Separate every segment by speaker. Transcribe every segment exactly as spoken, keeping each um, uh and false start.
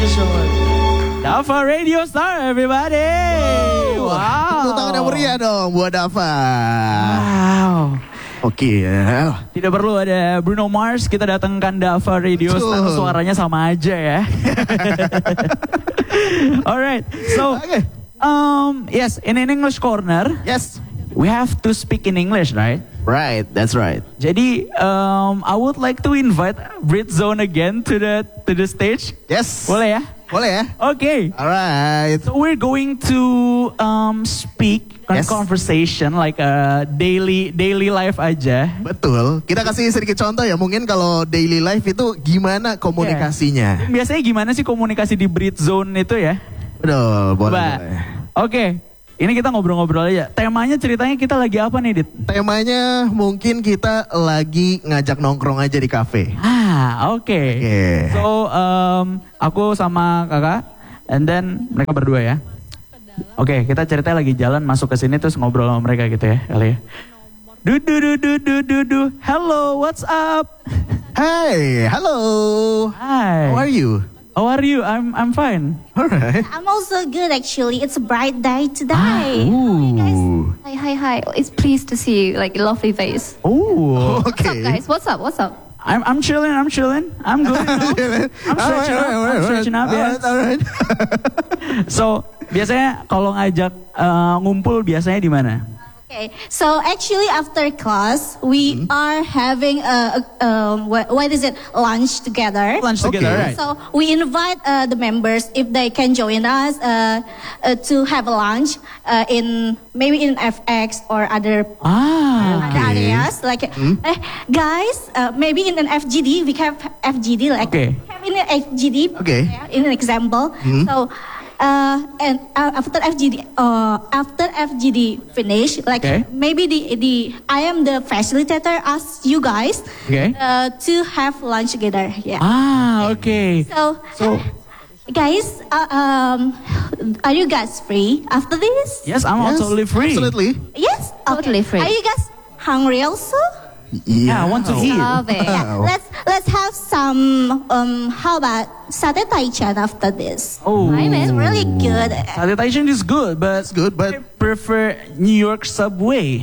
Speaker 1: the show. Dava Radio Star, everybody. Wow.
Speaker 2: Tepuk tangan yang meriah dong buat Dava.
Speaker 1: Wow.
Speaker 2: Oke ya.
Speaker 1: Tidak perlu ada Bruno Mars, kita datangkan Dava Radio Star, suaranya sama aja ya. Alright, so
Speaker 2: Okay.
Speaker 1: um, yes, in an English corner,
Speaker 2: Yes.
Speaker 1: we have to speak in English, right?
Speaker 2: Right, that's right.
Speaker 1: Jadi, um, I would like to invite Brit Zone again to the to the stage.
Speaker 2: Yes.
Speaker 1: Boleh ya?
Speaker 2: Boleh ya?
Speaker 1: Okay.
Speaker 2: Alright.
Speaker 1: So we're going to um, speak
Speaker 2: Yes.
Speaker 1: conversation like a daily daily life aja.
Speaker 2: Betul. Kita kasih sedikit contoh ya. Mungkin kalau daily life itu gimana komunikasinya.
Speaker 1: Biasanya gimana sih komunikasi di Brit Zone itu ya?
Speaker 2: Betul, boleh.
Speaker 1: Coba.
Speaker 2: boleh.
Speaker 1: Oke. Ini kita ngobrol-ngobrol aja. Temanya ceritanya kita lagi apa nih, Dit?
Speaker 2: Temanya mungkin kita lagi ngajak nongkrong aja di kafe.
Speaker 1: Ah, oke. Okay.
Speaker 2: Oke.
Speaker 1: So, um, aku sama kakak, and then mereka berdua ya. Oke, okay, kita ceritanya lagi jalan masuk ke sini terus ngobrol sama mereka gitu ya, kali ya. Du du du du du du du. Hello, what's up?
Speaker 2: Hey, hello.
Speaker 1: Hi.
Speaker 2: How are you?
Speaker 1: How are you? I'm I'm fine.
Speaker 2: Alright.
Speaker 3: I'm also good actually. It's a bright day today.
Speaker 2: Ooh.
Speaker 4: Hi, hi, hi. It's pleased to see you. Like a lovely face.
Speaker 1: Oh.
Speaker 4: What's up,
Speaker 2: Okay.
Speaker 4: guys? What's up? What's up?
Speaker 1: I'm I'm chilling. I'm chilling. I'm good. You know? I'm stretching up. I'm stretching up ya.
Speaker 2: Alright, alright.
Speaker 1: So biasanya kalau ngajak uh, ngumpul biasanya di mana?
Speaker 3: Okay, so actually after class we are having a, a um, what, what is it lunch together.
Speaker 1: Lunch together,
Speaker 2: Okay.
Speaker 1: right?
Speaker 3: So we invite uh, the members if they can join us uh, uh, to have a lunch uh, in maybe in F X or other
Speaker 1: Ah.
Speaker 3: other areas like eh, guys uh, maybe in an F G D we have F G D like
Speaker 1: Okay.
Speaker 3: have in an F G D
Speaker 2: Okay.
Speaker 3: yeah, in an example so uh, and uh, after F G D uh, after F G D finish like
Speaker 1: Okay.
Speaker 3: maybe the the I am the facilitator ask you guys
Speaker 1: Okay.
Speaker 3: uh, to have lunch together yeah
Speaker 1: Ah, okay.
Speaker 3: so
Speaker 1: So
Speaker 3: guys uh, um are you guys free after this
Speaker 1: yes, I'm
Speaker 2: Yes,
Speaker 1: totally free.
Speaker 2: Absolutely.
Speaker 3: yes
Speaker 4: Totally
Speaker 3: okay.
Speaker 4: free.
Speaker 3: Are you guys hungry also
Speaker 1: Yeah, I want to eat.
Speaker 4: Love it.
Speaker 3: Yeah, let's let's have some. Um, how about satay taichan after this?
Speaker 1: Oh,
Speaker 4: Hi,
Speaker 3: It's
Speaker 4: man.
Speaker 3: really good.
Speaker 1: satay taichan is good, but
Speaker 2: That's good,
Speaker 1: I
Speaker 2: but
Speaker 1: prefer New York Subway.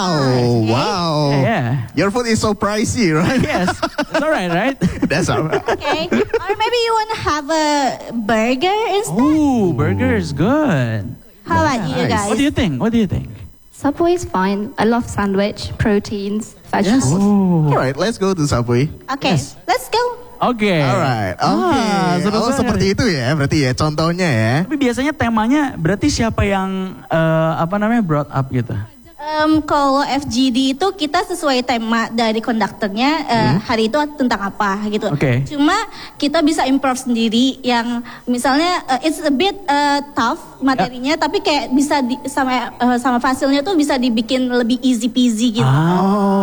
Speaker 2: oh wow.
Speaker 1: Yeah.
Speaker 2: Your food is so pricey, right?
Speaker 1: Yes, it's all right, right?
Speaker 2: That's alright.
Speaker 3: Okay, or maybe you want to have a burger instead.
Speaker 1: Ooh, burger is good.
Speaker 3: How about you
Speaker 2: Nice.
Speaker 3: guys?
Speaker 1: What do you think? What do you think?
Speaker 4: Subway's fine. I love sandwich, proteins,
Speaker 2: Yes.
Speaker 4: vegetables.
Speaker 1: Oh,
Speaker 2: Alright, let's go to Subway.
Speaker 3: Okay,
Speaker 1: Yes.
Speaker 3: let's go.
Speaker 1: oke.
Speaker 2: Alright, oke.
Speaker 1: Ah, seru
Speaker 2: Oh,
Speaker 1: banget.
Speaker 2: seperti itu ya, berarti ya contohnya ya.
Speaker 1: Tapi biasanya temanya berarti siapa yang eh, apa namanya brought up gitu?
Speaker 3: Um, kalau F G D itu kita sesuai tema dari konduktornya uh, hari itu tentang apa gitu.
Speaker 1: Oke.
Speaker 3: Cuma kita bisa improve sendiri yang misalnya uh, it's a bit uh, tough materinya tapi kayak bisa di, sama uh, sama fasilnya tuh bisa dibikin lebih easy peasy gitu.
Speaker 1: Ah.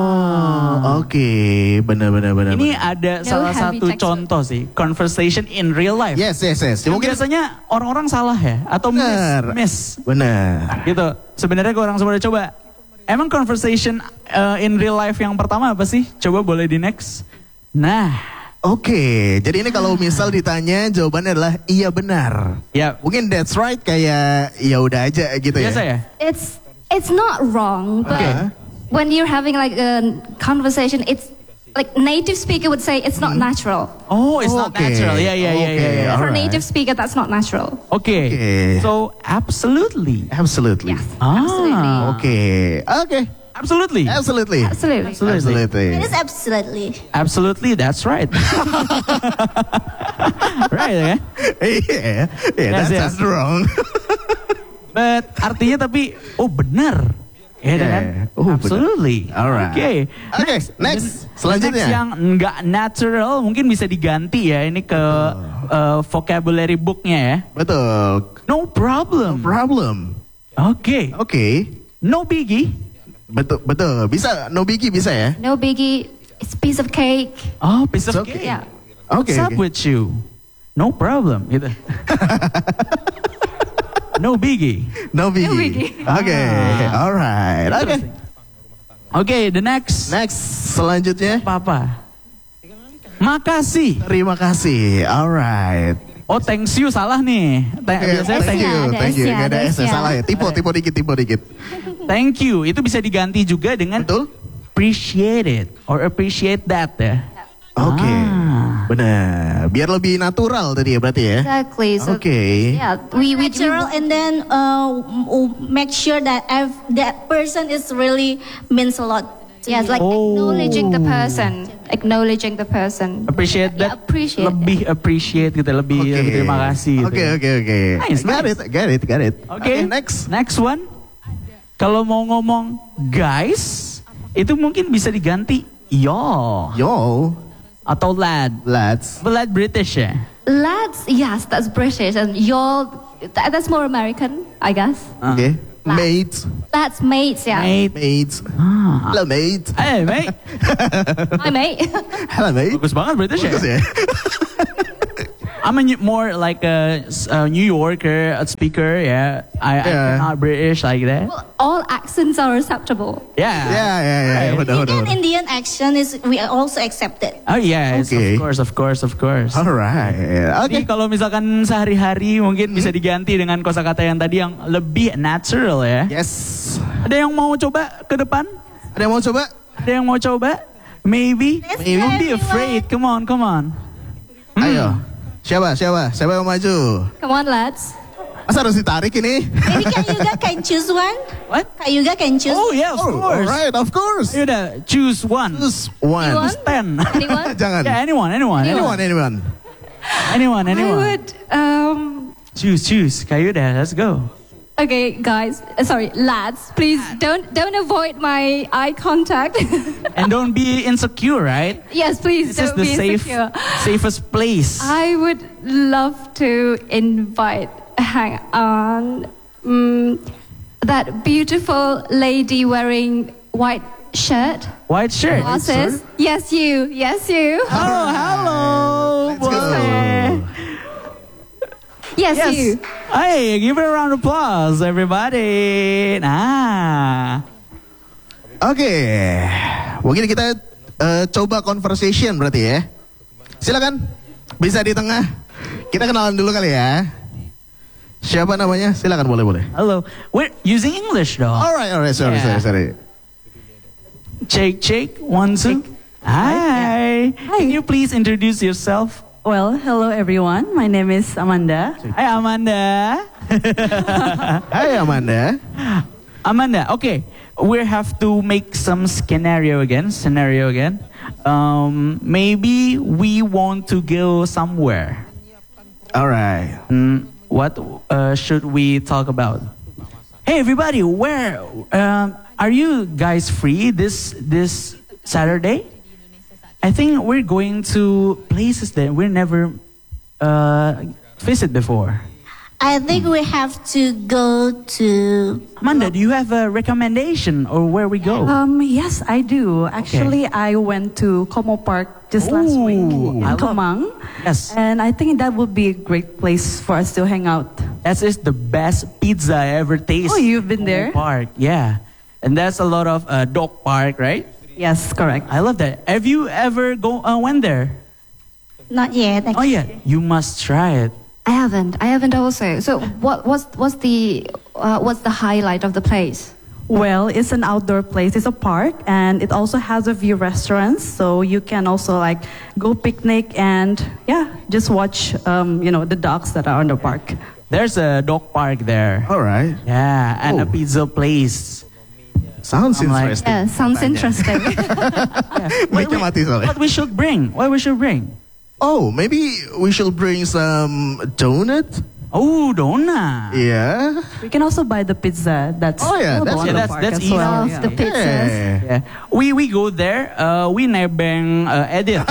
Speaker 2: Oh, oke. Benar benar benar.
Speaker 1: Ini
Speaker 2: benar.
Speaker 1: ada
Speaker 4: No
Speaker 1: salah
Speaker 4: heavy
Speaker 1: satu
Speaker 4: texture.
Speaker 1: contoh sih, conversation in real life.
Speaker 2: Yes, yes, yes. Ya,
Speaker 1: Yang
Speaker 2: mungkin
Speaker 1: biasanya orang-orang salah ya atau miss,
Speaker 2: benar.
Speaker 1: miss
Speaker 2: Benar.
Speaker 1: gitu. Sebenarnya gue orang semua udah coba. Emang conversation uh, in real life yang pertama apa sih? Coba boleh di next. Nah,
Speaker 2: Oke, jadi ini kalau misal ditanya jawabannya adalah iya benar.
Speaker 1: ya
Speaker 2: Mungkin that's right kayak ya udah aja gitu ya.
Speaker 1: biasa ya.
Speaker 4: It's it's not wrong, but
Speaker 1: Okay.
Speaker 4: when you're having like a conversation, it's like native speaker would say it's not natural.
Speaker 1: Oh, it's not
Speaker 2: Oke.
Speaker 1: natural. Ya, ya, ya,
Speaker 2: Oke,
Speaker 1: ya, ya.
Speaker 4: For a
Speaker 2: alright.
Speaker 4: native speaker, that's not natural.
Speaker 1: Oke.
Speaker 2: Oke.
Speaker 1: So, absolutely.
Speaker 2: Absolutely.
Speaker 4: Yes,
Speaker 1: Ah.
Speaker 4: absolutely.
Speaker 2: Oke. Oke.
Speaker 1: Absolutely.
Speaker 2: Absolutely.
Speaker 4: Absolutely.
Speaker 2: Absolutely.
Speaker 3: It is absolutely.
Speaker 1: Absolutely, that's right. Right, ya.
Speaker 2: Iya, iya,
Speaker 1: Yes,
Speaker 2: that's
Speaker 1: yes.
Speaker 2: that's wrong.
Speaker 1: But artinya tapi, oh benar. Ya
Speaker 2: Yeah.
Speaker 1: kan?
Speaker 2: Oh, benar.
Speaker 1: Absolutely.
Speaker 2: Alright.
Speaker 1: Oke.
Speaker 2: Oke, next. Selanjutnya.
Speaker 1: Next yang nggak natural mungkin bisa diganti ya. Ini ke uh, vocabulary booknya ya.
Speaker 2: Betul.
Speaker 1: No problem.
Speaker 2: Problem.
Speaker 1: Oke.
Speaker 2: Oke.
Speaker 1: No biggie.
Speaker 2: Betul, betul. Bisa, no biggie bisa ya?
Speaker 4: No biggie. It's a piece of cake.
Speaker 1: Oh, piece of
Speaker 2: It's okay.
Speaker 1: cake.
Speaker 4: Yeah.
Speaker 2: Oke.
Speaker 1: What's up
Speaker 2: oke.
Speaker 1: with you? No problem. Gitu. No biggie.
Speaker 2: No biggie.
Speaker 4: No biggie.
Speaker 2: Oke,
Speaker 1: Ah.
Speaker 2: alright. Oke.
Speaker 1: Oke, the next.
Speaker 2: Next, selanjutnya.
Speaker 1: Apa-apa? Makasih.
Speaker 2: Terima kasih. Alright.
Speaker 1: Oh, thanks you salah nih. Thank,
Speaker 2: Oke,
Speaker 1: biasanya
Speaker 2: thank
Speaker 1: thank
Speaker 2: you,
Speaker 1: you.
Speaker 4: Ada
Speaker 2: thank you.
Speaker 4: S-nya,
Speaker 2: Nggak ada
Speaker 4: ada
Speaker 2: S,
Speaker 4: S-nya.
Speaker 2: salah ya. Tipe, tipe dikit, tipe dikit.
Speaker 1: Thank you. Itu bisa diganti juga dengan
Speaker 2: Betul?
Speaker 1: appreciate it or appreciate that ya.
Speaker 2: Oke,
Speaker 1: Ah.
Speaker 2: benar. Biar lebih natural tadi ya berarti ya.
Speaker 4: Exactly. So,
Speaker 2: Oke.
Speaker 4: yeah, we we do.
Speaker 3: Natural, and then uh, m- make sure that ev- that person is really means a lot. to
Speaker 4: Yes,
Speaker 3: you.
Speaker 4: like acknowledging the person, acknowledging the person.
Speaker 1: Appreciate
Speaker 4: Yeah,
Speaker 1: that.
Speaker 4: appreciate
Speaker 1: lebih appreciate gitu, lebih
Speaker 2: Oke.
Speaker 1: lebih terima kasih gitu.
Speaker 2: Oke, oke, oke.
Speaker 1: Nice,
Speaker 2: Got
Speaker 1: nice.
Speaker 2: it, got it, got it.
Speaker 1: Oke,
Speaker 2: next.
Speaker 1: Next one. Kalau mau ngomong guys, itu mungkin bisa diganti yo
Speaker 2: Yo,
Speaker 1: atau lad.
Speaker 2: lads.
Speaker 1: But lad British ya.
Speaker 4: Lads, yes, that's British, and you're that, that's more American, I guess.
Speaker 2: Oke. Mates,
Speaker 4: That's mates, yeah.
Speaker 1: Mate.
Speaker 2: mates.
Speaker 1: Ah.
Speaker 2: Hello, mate.
Speaker 1: Eh, mate.
Speaker 4: Hi, mate.
Speaker 2: Hello, mate.
Speaker 1: Bagus banget British ya.
Speaker 2: Bagus ya.
Speaker 1: I'm a new- more like a, s- a New Yorker a speaker, yeah. I,
Speaker 2: Yeah.
Speaker 1: I'm not British like that.
Speaker 4: Well, all accents are acceptable.
Speaker 1: Yeah.
Speaker 2: Ya, ya, ya.
Speaker 1: Right.
Speaker 2: Benar, benar,
Speaker 3: Indian
Speaker 2: benar.
Speaker 3: Indian action is we also accept it.
Speaker 1: Oh yes,
Speaker 2: Okay.
Speaker 1: of course, of course, of course.
Speaker 2: Alright.
Speaker 1: Jadi
Speaker 2: Oke.
Speaker 1: kalau misalkan sehari-hari mungkin bisa diganti dengan kosakata yang tadi yang lebih natural ya.
Speaker 2: Yes.
Speaker 1: Ada yang mau coba ke depan?
Speaker 2: Ada yang mau coba?
Speaker 1: Ada yang mau coba? Maybe.
Speaker 3: Let's
Speaker 1: Maybe.
Speaker 3: go,
Speaker 1: Don't be
Speaker 3: everyone.
Speaker 1: afraid. Come on, come on. Hmm.
Speaker 2: Ayo. Siapa? Siapa? Siapa yang mau maju?
Speaker 4: Come on, lads.
Speaker 2: Masa harus ditarik ini?
Speaker 3: Maybe Kak Yuga can choose one.
Speaker 1: What?
Speaker 3: Kak Yuga can choose.
Speaker 1: Oh yeah, of
Speaker 2: Oh,
Speaker 1: course.
Speaker 2: alright, of course.
Speaker 1: Ayo udah, choose one.
Speaker 2: Choose one.
Speaker 4: Anyone?
Speaker 1: Choose ten.
Speaker 4: Anyone?
Speaker 2: Jangan.
Speaker 1: Yeah, anyone, anyone,
Speaker 2: Anyone,
Speaker 1: anyone,
Speaker 2: anyone.
Speaker 1: anyone,
Speaker 4: I
Speaker 1: anyone.
Speaker 4: would. Um.
Speaker 1: Choose, choose. Kayu dah, let's go.
Speaker 4: Okay, guys. uh, Sorry, lads. Please don't don't avoid my eye contact.
Speaker 1: And don't be insecure, right?
Speaker 4: Yes, please
Speaker 1: This is
Speaker 4: don't
Speaker 1: the
Speaker 4: be
Speaker 1: safe,
Speaker 4: insecure.
Speaker 1: safest place.
Speaker 4: I would love to invite. Hang on. Mm, that beautiful lady wearing white shirt,
Speaker 1: White shirt.
Speaker 4: glasses. Yes, you. Yes, you.
Speaker 1: Oh, hello.
Speaker 2: Let's go.
Speaker 1: boy.
Speaker 4: Yes,
Speaker 1: Yes.
Speaker 4: you.
Speaker 1: Hey, give her a round of applause, everybody. Nah.
Speaker 2: Oke. Mungkin kita eh, coba conversation berarti ya. Silakan. Bisa di tengah. Kita kenalan dulu kali ya. Siapa namanya? Silakan, boleh, boleh.
Speaker 1: Hello. We're using English, though.
Speaker 2: Alright, alright. Sorry,
Speaker 1: Yeah.
Speaker 2: sorry, sorry.
Speaker 1: Shake, shake. One, two. Hi. Can you please introduce yourself?
Speaker 5: Well, hello everyone. My name is Amanda.
Speaker 1: Hi, Amanda.
Speaker 2: Hai Amanda.
Speaker 1: Amanda, okay. We have to make some scenario again. Scenario again. Um, maybe we want to go somewhere.
Speaker 2: Alright.
Speaker 1: Mm, what uh, should we talk about? Hey, everybody, where um, are you guys free this this Saturday? I think we're going to places that we never uh, visit before.
Speaker 3: I think we have to go to.
Speaker 1: Amanda, do you have a recommendation or where we go?
Speaker 5: Um, yes, I do. Actually, I went to Como Park just last week
Speaker 1: Ooh, I
Speaker 5: in
Speaker 1: love-
Speaker 5: Kemang,
Speaker 1: Yes,
Speaker 5: and I think that would be a great place for us to hang out.
Speaker 1: that is the best pizza I ever tasted.
Speaker 5: Oh, you've been there?
Speaker 1: Park, yeah, and that's a lot of uh, dog park, right?
Speaker 5: Yes, correct.
Speaker 1: I love that. Have you ever go uh, went there?
Speaker 3: Not yet.
Speaker 1: Oh
Speaker 3: Actually.
Speaker 1: yeah, you must try it.
Speaker 4: I haven't. I haven't also. So what? What's what's the uh, what's the highlight of the place?
Speaker 5: Well, it's an outdoor place. It's a park, and it also has a few restaurants, so you can also like go picnic and yeah, just watch um, you know the dogs that are on the park.
Speaker 1: There's a dog park there.
Speaker 2: Alright.
Speaker 1: Yeah, and a
Speaker 2: Oh.
Speaker 1: pizza place.
Speaker 2: Sounds
Speaker 1: I'm like-
Speaker 2: interesting.
Speaker 4: Yeah, sounds interesting.
Speaker 2: Mic-nya mati soalnya.
Speaker 1: What we should bring? What we should bring?
Speaker 2: Oh, maybe we should bring some donut?
Speaker 1: Oh, donut.
Speaker 2: Yeah.
Speaker 5: We can also buy the pizza. That's
Speaker 2: Oh, yeah,
Speaker 5: available
Speaker 2: that's-
Speaker 5: on
Speaker 1: yeah,
Speaker 5: the
Speaker 1: that's-
Speaker 5: park
Speaker 1: that's
Speaker 5: as
Speaker 1: easy.
Speaker 5: well.
Speaker 4: Love
Speaker 5: yeah.
Speaker 4: the pizzas.
Speaker 2: Yeah.
Speaker 1: Yeah, we we go there. Uh, we nebeng uh, Edit.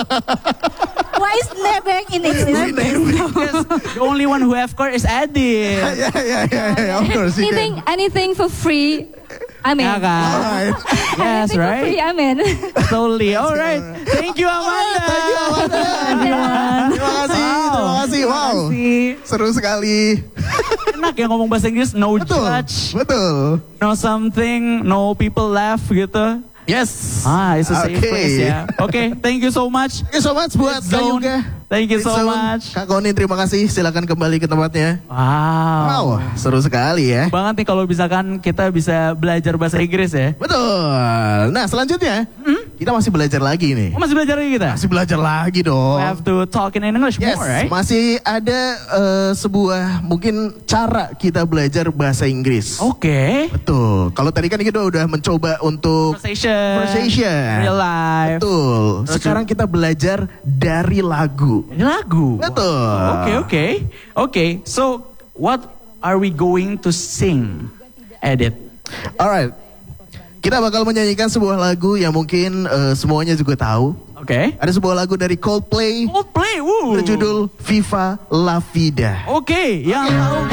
Speaker 3: Why is never in English?
Speaker 1: Because the only one who have car is Edit.
Speaker 2: Yeah, yeah, yeah, yeah, of course you
Speaker 4: anything,
Speaker 2: can.
Speaker 4: anything for free, I'm in.
Speaker 1: Yeah, kan?
Speaker 2: Alright.
Speaker 1: Yes,
Speaker 4: anything for free,
Speaker 1: right.
Speaker 4: I'm in.
Speaker 1: Totally. All right. Thank you, Amanda.
Speaker 2: Thank you, Amanda.
Speaker 1: Everyone.
Speaker 2: Terima kasih, terima kasih. Wow. Seru sekali.
Speaker 1: Enak ya ngomong bahasa Inggris. No
Speaker 2: Betul,
Speaker 1: judge.
Speaker 2: betul.
Speaker 1: No something. No people laugh gitu. Yes. Ah, it's a safe
Speaker 2: Oke.
Speaker 1: place ya. Oke, okay, thank you so much.
Speaker 2: Thank you so much buat Kak
Speaker 1: Zone.
Speaker 2: Yuga.
Speaker 1: Thank you so
Speaker 2: Zone.
Speaker 1: much.
Speaker 2: Kak Konin, terima kasih. Silakan kembali ke tempatnya.
Speaker 1: Wow.
Speaker 2: Wow, seru sekali ya.
Speaker 1: Banget nih kalau misalkan kita bisa belajar bahasa Inggris ya.
Speaker 2: Betul. Nah, selanjutnya
Speaker 1: Hmm?
Speaker 2: kita masih belajar lagi nih.
Speaker 1: Oh, masih belajar lagi kita?
Speaker 2: Masih belajar lagi dong.
Speaker 1: We have to talk in English
Speaker 2: Yes,
Speaker 1: more, right?
Speaker 2: masih ada eh, sebuah mungkin cara kita belajar bahasa Inggris.
Speaker 1: Oke.
Speaker 2: Betul. Kalau tadi kan kita udah mencoba untuk
Speaker 1: Conversation.
Speaker 2: conversation.
Speaker 1: Real life.
Speaker 2: Betul. Sekarang kita belajar dari lagu.
Speaker 1: Ini lagu.
Speaker 2: Betul.
Speaker 1: Oke, oke. Oke, so what are we going to sing? Edit.
Speaker 2: Alright. Kita bakal menyanyikan sebuah lagu yang mungkin eh, semuanya juga tahu.
Speaker 1: Oke.
Speaker 2: Ada sebuah lagu dari Coldplay
Speaker 1: Coldplay, woo.
Speaker 2: berjudul Viva La Vida.
Speaker 1: Oke, yang tahu